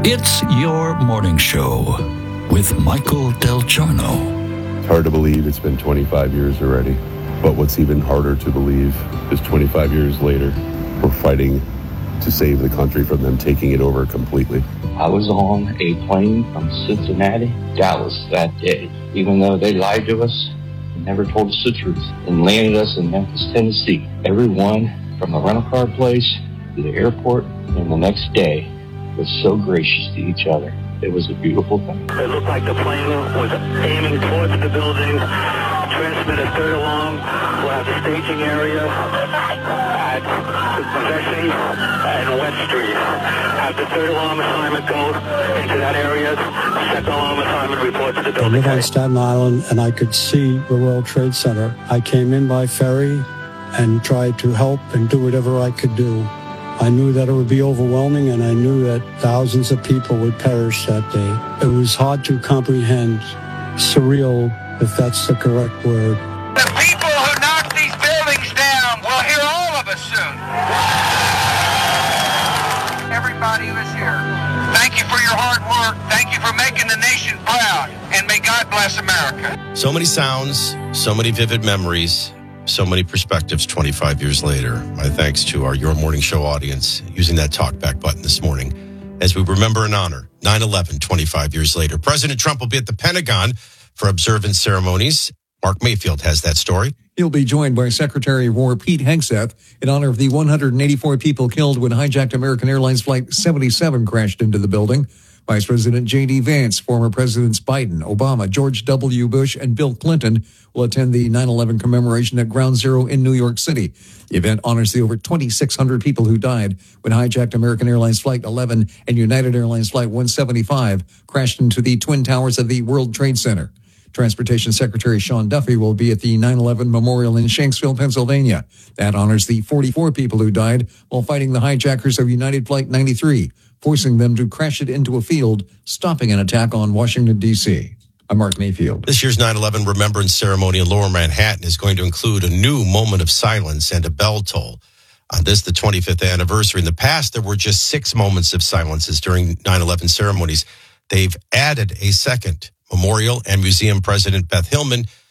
It's your morning show with Michael Del Giorno. It's hard to believe it's been 25 years already. But what's even harder to believe is 25 years later, we're fighting to save the country from them taking it over completely. I was on a plane from Cincinnati, Dallas that day. Even though they lied to us, they never told us the truth and landed us in Memphis, Tennessee. Everyone from the rental car place to the airport and the next day was so gracious to each other. It was a beautiful thing. It looked like the plane was aiming towards the building. Transmitter third alarm. We'll have the staging area at Vesey and West Street. Have the third alarm assignment go into that area. Second alarm assignment report to the building. I live on Staten Island and I could see the World Trade Center. I came in by ferry and tried to help and do whatever I could do. I knew that it would be overwhelming, and I knew that thousands of people would perish that day. It was hard to comprehend, surreal, if that's the correct word. The people who knocked these buildings down will hear all of us soon. Everybody who is here, thank you for your hard work. Thank you for making the nation proud, and may God bless America. So many sounds, so many vivid memories, so many perspectives 25 years later. My thanks to our Your Morning Show audience using that talkback button this morning as we remember and honor 9/11 25 years later. President Trump will be at the Pentagon for observance ceremonies. Mark Mayfield has that story. He'll be joined by Secretary of War Pete Hegseth in honor of the 184 people killed when hijacked American Airlines Flight 77 crashed into the building. Vice President J.D. Vance, former Presidents Biden, Obama, George W. Bush, and Bill Clinton will attend the 9/11 commemoration at Ground Zero in New York City. The event honors the over 2,600 people who died when hijacked American Airlines Flight 11 and United Airlines Flight 175 crashed into the Twin Towers of the World Trade Center. Transportation Secretary Sean Duffy will be at the 9/11 Memorial in Shanksville, Pennsylvania. That honors the 44 people who died while fighting the hijackers of United Flight 93, forcing them to crash it into a field, stopping an attack on Washington, D.C. I'm Mark Mayfield. This year's 9/11 Remembrance Ceremony in Lower Manhattan is going to include a new moment of silence and a bell toll. On this, the 25th anniversary. In the past, there were just 6 moments of silences during 9/11 ceremonies. They've added a second. Memorial and Museum President Beth Hillman